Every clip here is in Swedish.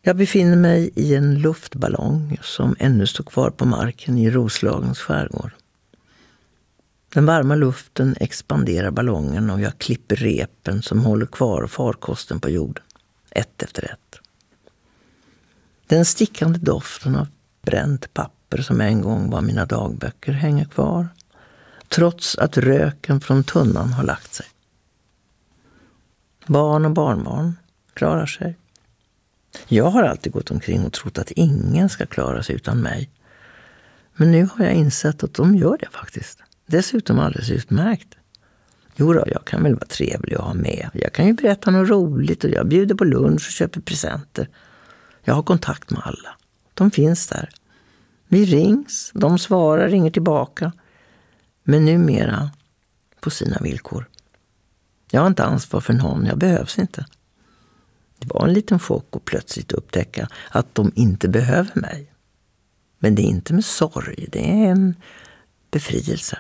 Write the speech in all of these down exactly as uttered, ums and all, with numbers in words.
Jag befinner mig i en luftballong som ännu står kvar på marken i Roslagens skärgård. Den varma luften expanderar ballongen och jag klipper repen som håller kvar farkosten på jorden, ett efter ett. Den stickande doften av bränt papper som en gång var mina dagböcker hänger kvar, trots att röken från tunnan har lagt sig. Barn och barnbarn klarar sig. Jag har alltid gått omkring och trott att ingen ska klara sig utan mig. Men nu har jag insett att de gör det faktiskt. Dessutom alldeles utmärkt. Jo då, jag kan väl vara trevlig och ha med. Jag kan ju berätta något roligt och jag bjuder på lunch och köper presenter. Jag har kontakt med alla. De finns där. Vi rings, de svarar, ringer tillbaka. Men numera på sina villkor. Jag har inte ansvar för någon, jag behövs inte. Det var en liten chock att plötsligt upptäcka att de inte behöver mig. Men det är inte med sorg, det är en befrielse.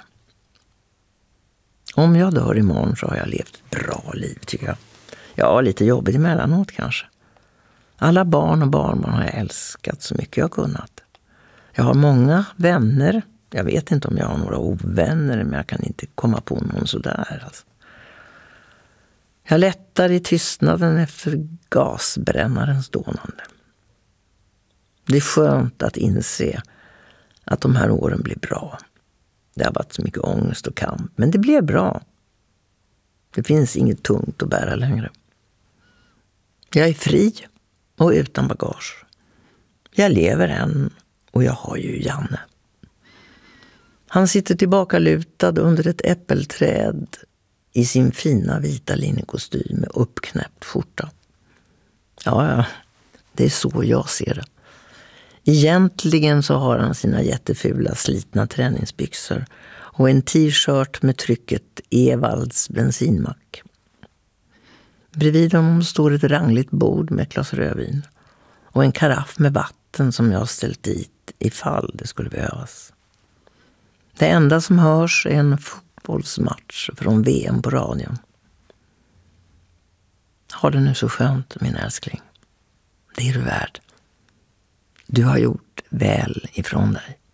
Om jag dör imorgon så har jag levt ett bra liv, tycker jag. Ja, lite jobbigt emellanåt kanske. Alla barn och barnbarn har jag älskat så mycket jag kunnat. Jag har många vänner. Jag vet inte om jag har några ovänner, men jag kan inte komma på någon sådär. Alltså. Jag lättar i tystnaden efter gasbrännarens dånande. Det är skönt att inse att de här åren blir bra. Det har varit så mycket ångest och kamp, men det blev bra. Det finns inget tungt att bära längre. Jag är fri och utan bagage. Jag lever än och jag har ju Janne. Han sitter tillbaka lutad under ett äppelträd i sin fina vita linnekostym med uppknäppt skjorta. Ja, ja, det är så jag ser det. Egentligen så har han sina jättefula slitna träningsbyxor och en t-shirt med trycket Evalds bensinmack. Bredvid honom står ett rangligt bord med ett glas rödvin och en karaff med vatten som jag har ställt dit ifall det skulle behövas. Det enda som hörs är en fotbollsmatch från V M på radion. Har det nu så skönt, min älskling. Det är du värd. Du har gjort väl ifrån dig.